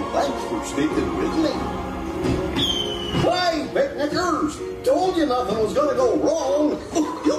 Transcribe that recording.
Thanks for sticking with me. Why, picnickers, told you nothing was going to go wrong.